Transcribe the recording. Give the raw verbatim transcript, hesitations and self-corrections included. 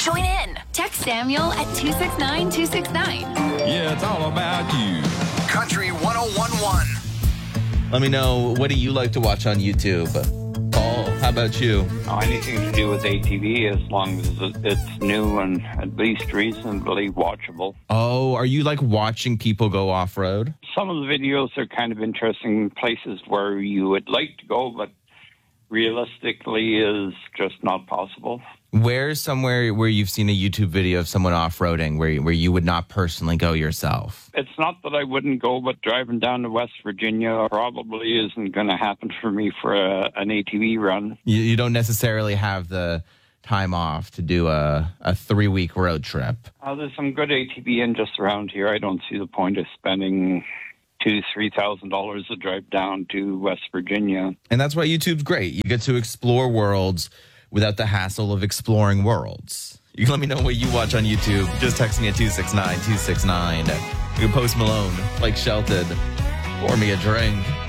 Join in. Text Samuel at two six nine two six nine. Yeah, it's all about you. Country one oh one point one. Let me know, what do you like to watch on YouTube? Paul, how about you? Oh, anything to do with A T V, as long as it's new and at least reasonably watchable. Oh, are you like watching people go off-road? Some of the videos are kind of interesting, places where you would like to go, but realistically is just not possible. Where's somewhere where you've seen a YouTube video of someone off-roading where, where you would not personally go yourself? It's not that I wouldn't go, but driving down to West Virginia probably isn't going to happen for me for a, an A T V run. You, you don't necessarily have the time off to do a, a three-week road trip. Uh, there's some good A T V in just around here. I don't see the point of spending two, three thousand dollars to drive down to West Virginia. And that's why YouTube's great. You get to explore worlds without the hassle of exploring worlds. You can let me know what you watch on YouTube. Just text me at two six nine two six nine. You can Post Malone, like Shelton, pour me a drink.